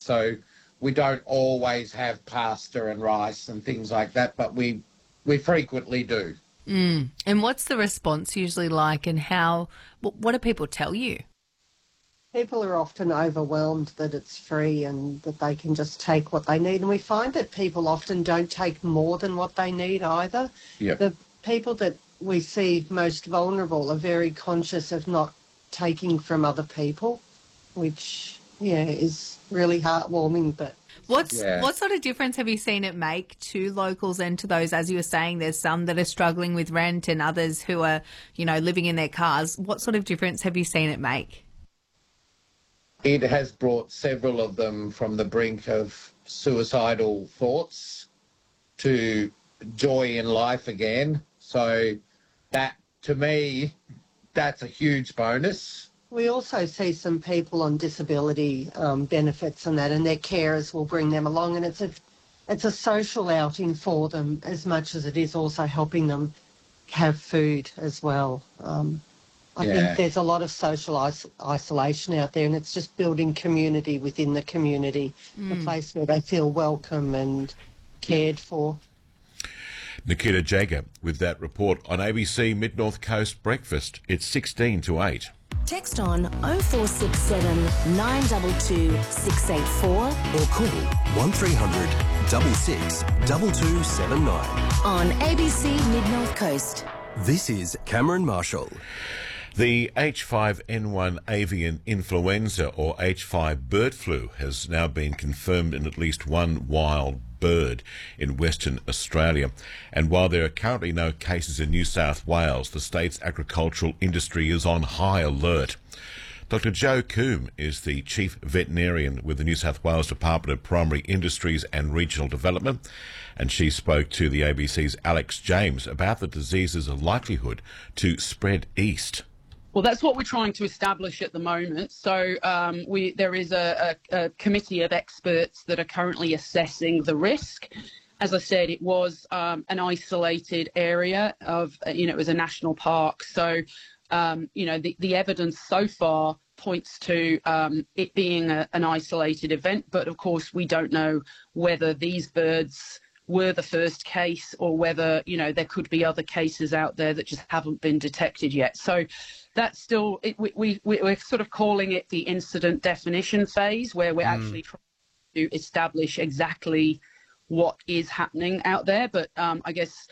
So we don't always have pasta and rice and things like that, but we frequently do. And what's the response usually like, and what do people tell you? People are often overwhelmed that it's free and that they can just take what they need. And we find that people often don't take more than what they need either. Yep. The people that we see most vulnerable are very conscious of not taking from other people, which, is really heartwarming. But What sort of difference have you seen it make to locals and to those, as you were saying, there's some that are struggling with rent and others who are, living in their cars. What sort of difference have you seen it make? It has brought several of them from the brink of suicidal thoughts to joy in life again. So that, to me, that's a huge bonus. we also see some people on disability benefits and that, and their carers will bring them along, and it's a social outing for them as much as it is also helping them have food as well. I think there's a lot of social isolation out there, and it's just building community within the community, a place where they feel welcome and cared for. Nikita Jager with that report on ABC Mid-North Coast Breakfast. It's 16 to 8. Text on 0467 922 684 or call 1300 66 2279. on ABC Mid-North Coast. This is Cameron Marshall. The H5N1 avian influenza, or H5 bird flu, has now been confirmed in at least one wild bird in Western Australia. And while there are currently no cases in New South Wales, the state's agricultural industry is on high alert. Dr. Jo Coombe is the Chief Veterinarian with the New South Wales Department of Primary Industries and Regional Development, and she spoke to the ABC's Alex James about the disease's likelihood to spread east. Well, that's what we're trying to establish at the moment. So there is a committee of experts that are currently assessing the risk. As I said, it was an isolated area of, it was a national park. So, the evidence so far points to it being an isolated event. But of course, we don't know whether these birds were the first case or whether, there could be other cases out there that just haven't been detected yet. So that's still, we're sort of calling it the incident definition phase, where we're actually trying to establish exactly what is happening out there. But I guess,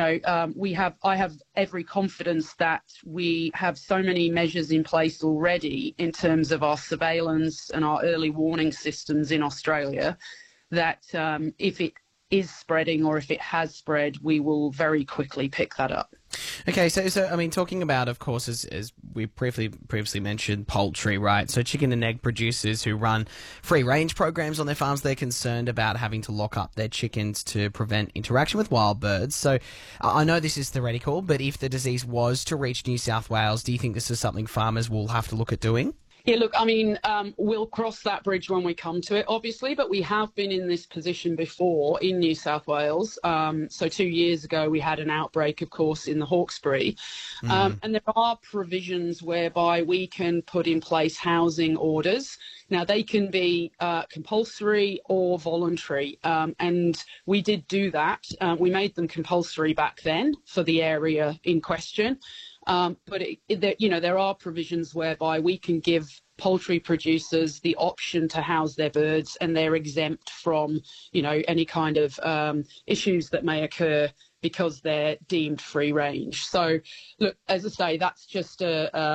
I have every confidence that we have so many measures in place already in terms of our surveillance and our early warning systems in Australia that if it is spreading or if it has spread, we will very quickly pick that up. Okay, so I mean, talking about, of course, as we previously mentioned, poultry, right? So chicken and egg producers who run free-range programs on their farms, they're concerned about having to lock up their chickens to prevent interaction with wild birds. So I know this is theoretical, but if the disease was to reach New South Wales, do you think this is something farmers will have to look at doing? Yeah, look, I mean, we'll cross that bridge when we come to it, obviously, but we have been in this position before in New South Wales. So 2 years ago, we had an outbreak, of course, in the Hawkesbury. And there are provisions whereby we can put in place housing orders. Now, they can be compulsory or voluntary, and we did do that. We made them compulsory back then for the area in question. But there are provisions whereby we can give poultry producers the option to house their birds, and they're exempt from, any kind of issues that may occur because they're deemed free range. So, look, as I say, that's just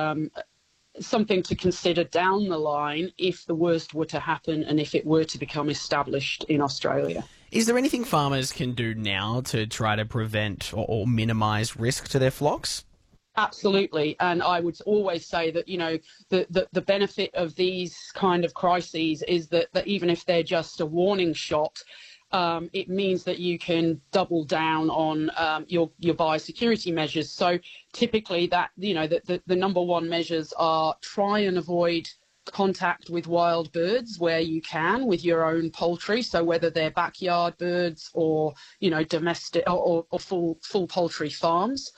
something to consider down the line if the worst were to happen and if it were to become established in Australia. Is there anything farmers can do now to try to prevent or minimise risk to their flocks? Absolutely. And I would always say that, the benefit of these kind of crises is that even if they're just a warning shot, it means that you can double down on your biosecurity measures. So typically the number one measures are try and avoid contact with wild birds where you can with your own poultry. So whether they're backyard birds or, domestic or full poultry farms.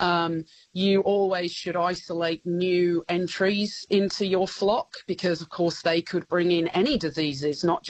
You always should isolate new entries into your flock because, of course, they could bring in any diseases, not